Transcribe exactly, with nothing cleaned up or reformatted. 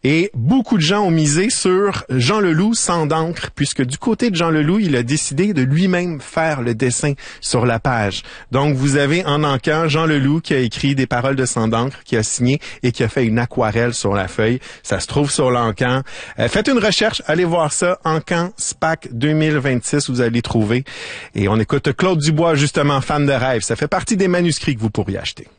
Et beaucoup de gens ont misé sur Jean Leloup sans d'encre, puisque du côté de Jean Leloup, il a décidé de lui-même faire le dessin sur la page. Donc, vous avez en encan Jean Leloup qui a écrit des paroles de sang d'encre, qui a signé et qui a fait une aquarelle sur la feuille. Ça se trouve sur l'encan. Euh, faites une recherche, allez voir ça. Encan SPAC deux mille vingt-six, vous allez trouver. Et on écoute Claude Dubois, justement, fan de rêve. Ça fait partie des manuscrits que vous pourriez acheter.